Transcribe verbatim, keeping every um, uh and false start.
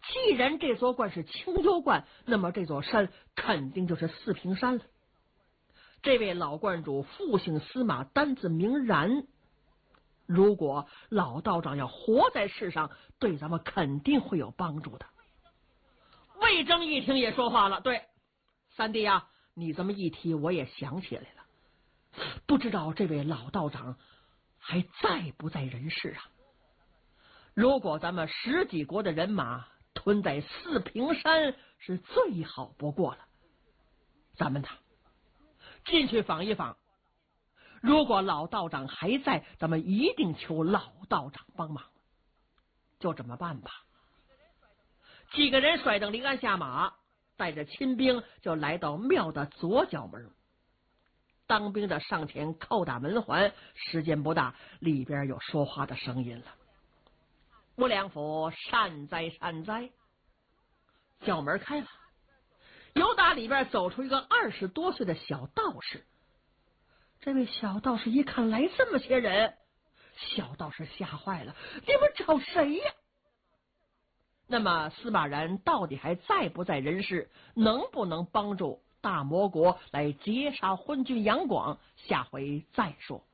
既然这座关是青州关，那么这座山肯定就是四平山了。这位老观主复姓司马，单字名然。如果老道长要活在世上，对咱们肯定会有帮助的。魏征一听也说话了，对，三弟啊，你这么一提，我也想起来了，不知道这位老道长还在不在人世啊？如果咱们十几国的人马屯在四平山，是最好不过了。咱们呢，进去访一访，如果老道长还在，咱们一定求老道长帮忙。就这么办吧。几个人甩蹬离鞍下马，带着亲兵就来到庙的左角门。当兵的上前叩打门环，时间不大，里边有说话的声音了。吴良府善哉善哉。角门开了，由打里边走出一个二十多岁的小道士。这位小道士一看来这么些人，小道士吓坏了，你们找谁呀？那么司马然到底还在不在人世？能不能帮助大魔国来截杀昏君杨广？下回再说。